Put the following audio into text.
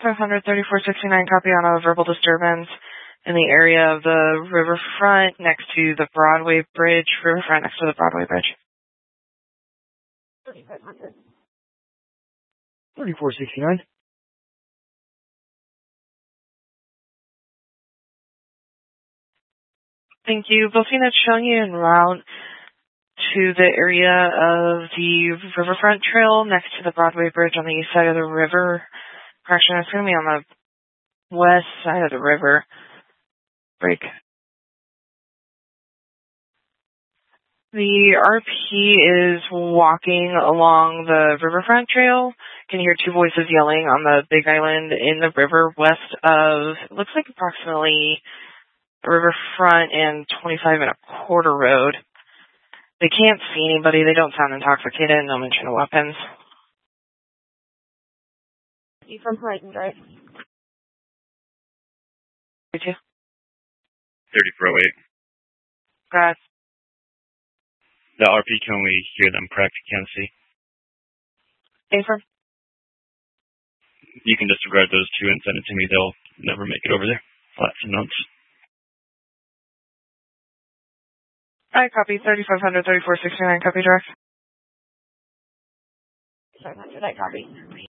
3500 3469, copy on a verbal disturbance in the area of the riverfront next to the Broadway Bridge. Riverfront next to the Broadway Bridge. 3500 3469. Thank you. Bofina, showing you en route to the area of the riverfront trail next to the Broadway Bridge on the east side of the river. Correction, it's going to be on the west side of the river. Break. The RP is walking along the riverfront trail. Can you hear two voices yelling on the big island in the river west of, it looks like approximately riverfront and 25.25 road. They can't see anybody. They don't sound intoxicated. No mention of weapons. You from Horizon Drive? 32. 3408. Got The RP can only hear them, correct? Can't see. Affirm. You can disregard those two and send it to me. They'll never make it over there. Flats and notes. I copy 3500 3469, copy direct. 3500, I copy.